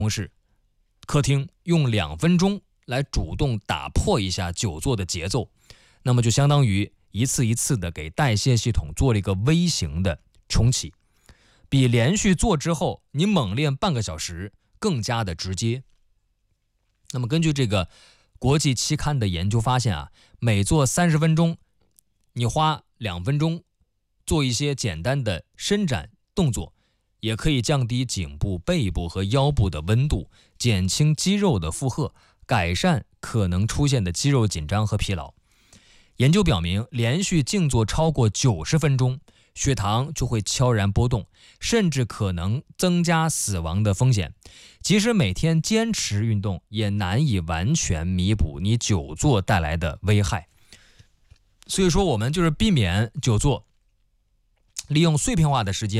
室、客厅用2分钟来主动打破一下久坐的节奏，那么就相当于一次一次的给代谢系统做了一个微型的重启，比连续做之后你猛练半个小时更加的直接。那么根据这个国际期刊的研究发现啊，每做30分钟，你花2分钟做一些简单的伸展动作，也可以降低颈部、背部和腰部的温度，减轻肌肉的负荷，改善可能出现的肌肉紧张和疲劳。研究表明，连续静坐超过90分钟，血糖就会悄然波动，甚至可能增加死亡的风险。即使每天坚持运动，也难以完全弥补你久坐带来的危害。所以说，我们就是避免久坐，利用碎片化的时间